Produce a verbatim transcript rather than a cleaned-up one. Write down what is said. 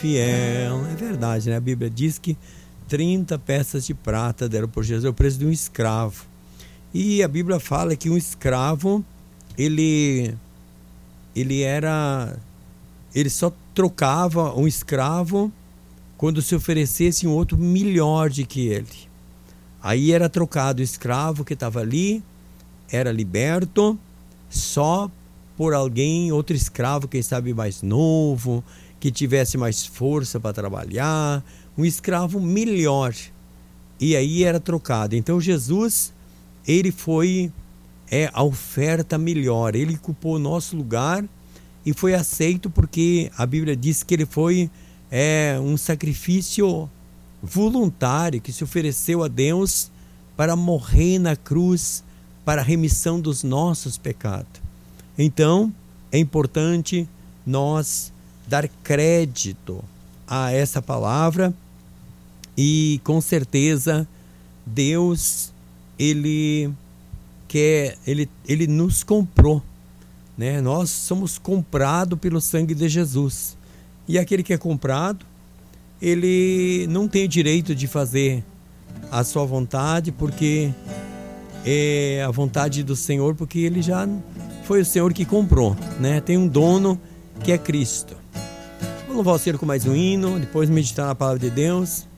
fiel. É verdade, né? A Bíblia diz que trinta peças de prata deram por Jesus, é o preço de um escravo. E a Bíblia fala que um escravo, ele, ele era, ele só trocava um escravo quando se oferecesse um outro melhor do que ele. Aí era trocado o escravo que estava ali, era liberto só por alguém, outro escravo, quem sabe mais novo, que tivesse mais força para trabalhar, um escravo melhor. E aí era trocado. Então Jesus, ele foi é, a oferta melhor, ele ocupou o nosso lugar e foi aceito porque a Bíblia diz que ele foi é, um sacrifício voluntário, que se ofereceu a Deus para morrer na cruz, para a remissão dos nossos pecados. Então, é importante nós dar crédito a essa palavra e, com certeza, Deus, ele quer, ele, ele nos comprou, né? Nós somos comprados pelo sangue de Jesus. E aquele que é comprado, ele não tem o direito de fazer a sua vontade, porque é a vontade do Senhor, porque ele já foi o Senhor que comprou, né? Tem um dono que é Cristo. Vamos louvar o Senhor com mais um hino, depois meditar na palavra de Deus.